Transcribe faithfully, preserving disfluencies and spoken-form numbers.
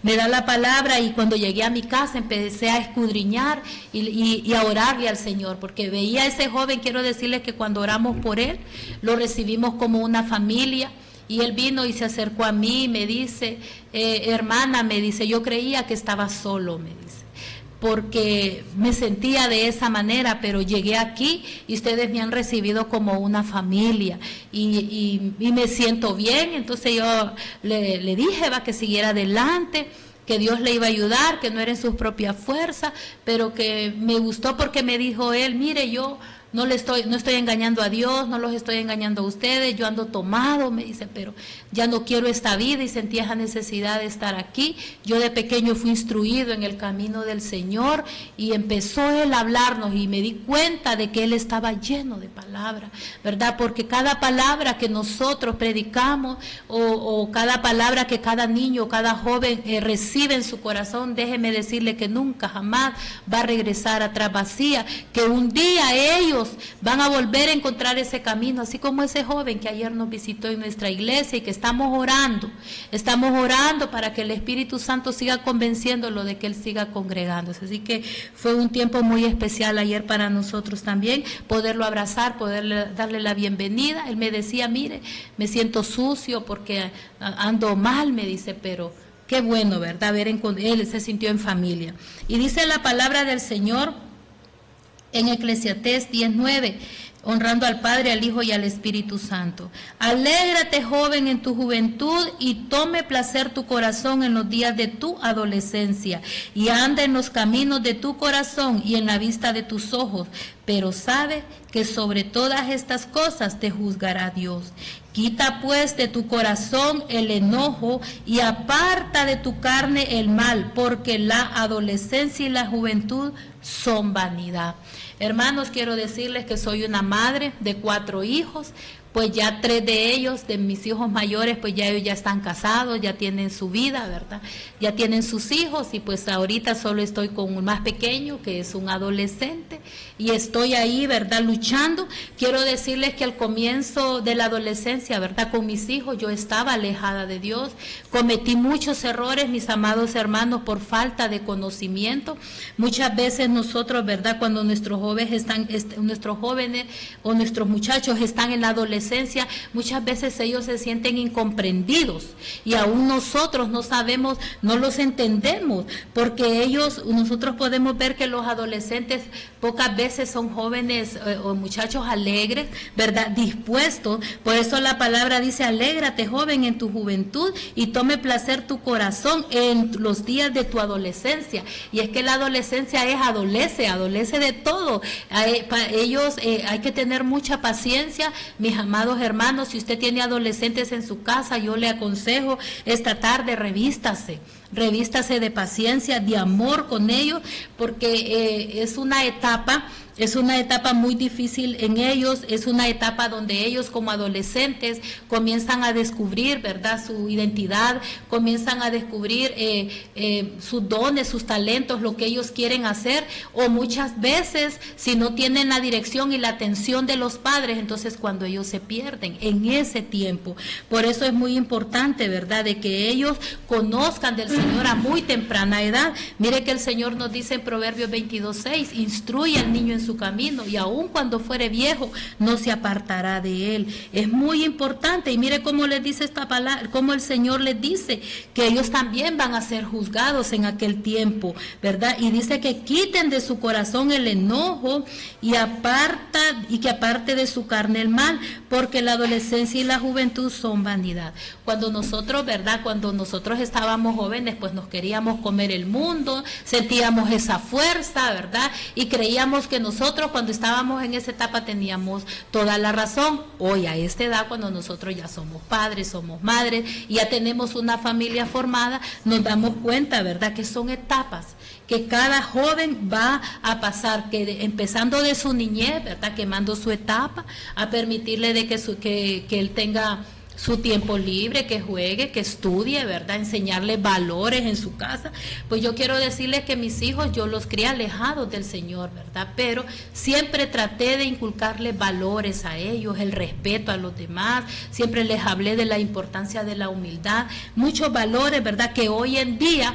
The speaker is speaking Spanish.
me da la palabra y cuando llegué a mi casa empecé a escudriñar y, y, y a orarle al Señor, porque veía a ese joven, quiero decirles que cuando oramos por él, lo recibimos como una familia. Y él vino y se acercó a mí y me dice, eh, hermana, me dice, yo creía que estaba solo, me dice, porque me sentía de esa manera, pero llegué aquí y ustedes me han recibido como una familia y, y, y me siento bien. Entonces yo le, le dije, va, que siguiera adelante, que Dios le iba a ayudar, que no era en sus propias fuerzas, pero que me gustó porque me dijo él, mire, yo no le estoy, no estoy engañando a Dios, no los estoy engañando a ustedes, yo ando tomado, me dice, pero ya no quiero esta vida y sentí esa necesidad de estar aquí. Yo de pequeño fui instruido en el camino del Señor y empezó él a hablarnos y me di cuenta de que él estaba lleno de palabra, ¿verdad? Porque cada palabra que nosotros predicamos o, o cada palabra que cada niño, cada joven eh, recibe en su corazón, déjeme decirle que nunca, jamás va a regresar atrás vacía, que un día ellos van a volver a encontrar ese camino, así como ese joven que ayer nos visitó en nuestra iglesia y que estamos orando, estamos orando para que el Espíritu Santo siga convenciéndolo de que él siga congregándose. Así que fue un tiempo muy especial ayer para nosotros también, poderlo abrazar, poderle darle la bienvenida. Él me decía, mire, me siento sucio porque ando mal, me dice, pero qué bueno, ¿verdad? Ver en, él se sintió en familia. Y dice la palabra del Señor en Eclesiastés diez nueve, honrando al Padre, al Hijo y al Espíritu Santo. Alégrate, joven, en tu juventud, y tome placer tu corazón en los días de tu adolescencia, y anda en los caminos de tu corazón y en la vista de tus ojos, pero sabe que sobre todas estas cosas te juzgará Dios. Quita pues de tu corazón el enojo y aparta de tu carne el mal, porque la adolescencia y la juventud son vanidad. Hermanos, quiero decirles que soy una madre de cuatro hijos, pues ya tres de ellos, de mis hijos mayores, pues ya ellos ya están casados, ya tienen su vida, ¿verdad? Ya tienen sus hijos y pues ahorita solo estoy con un más pequeño, que es un adolescente, y estoy ahí, ¿verdad? Luchando. Quiero decirles que al comienzo de la adolescencia, ¿verdad? Con mis hijos yo estaba alejada de Dios, cometí muchos errores, mis amados hermanos, por falta de conocimiento. Muchas veces nosotros, ¿verdad? Cuando nuestros jóvenes están, est nuestros jóvenes o nuestros muchachos están en la adolescencia, muchas veces ellos se sienten incomprendidos y aún nosotros no sabemos, no los entendemos, porque ellos, nosotros podemos ver que los adolescentes pocas veces son jóvenes eh, o muchachos alegres, ¿verdad? Dispuestos. Por eso la palabra dice, alégrate, joven, en tu juventud y tome placer tu corazón en los días de tu adolescencia. Y es que la adolescencia es adolece, adolece de todo. Hay, para ellos eh, hay que tener mucha paciencia, mis amados hermanos. Si usted tiene adolescentes en su casa, yo le aconsejo esta tarde, revístase, revístase de paciencia, de amor con ellos, porque eh, es una etapa Es una etapa muy difícil en ellos, es una etapa donde ellos como adolescentes comienzan a descubrir, ¿verdad?, su identidad, comienzan a descubrir eh, eh, sus dones, sus talentos, lo que ellos quieren hacer, o muchas veces si no tienen la dirección y la atención de los padres, entonces cuando ellos se pierden en ese tiempo. Por eso es muy importante, ¿verdad?, de que ellos conozcan del Señor a muy temprana edad. Mire que el Señor nos dice en Proverbios veintidós seis, instruye al niño en su camino y aun cuando fuere viejo no se apartará de él. Es muy importante. Y mire cómo les dice esta palabra, cómo el Señor les dice que ellos también van a ser juzgados en aquel tiempo, ¿verdad? Y dice que quiten de su corazón el enojo y aparta y que aparte de su carne el mal, porque la adolescencia y la juventud son vanidad. Cuando nosotros, ¿verdad? Cuando nosotros estábamos jóvenes, pues nos queríamos comer el mundo, sentíamos esa fuerza, ¿verdad? Y creíamos que nosotros Nosotros cuando estábamos en esa etapa teníamos toda la razón. Hoy a esta edad, cuando nosotros ya somos padres, somos madres, y ya tenemos una familia formada, nos damos cuenta, ¿verdad?, que son etapas que cada joven va a pasar, que de, empezando de su niñez, ¿verdad?, quemando su etapa, a permitirle de que, su, que, que él tenga su tiempo libre, que juegue, que estudie, ¿verdad?, enseñarle valores en su casa. Pues yo quiero decirles que mis hijos yo los crié alejados del Señor, ¿verdad?, pero siempre traté de inculcarles valores a ellos, el respeto a los demás, siempre les hablé de la importancia de la humildad, muchos valores, ¿verdad?, que hoy en día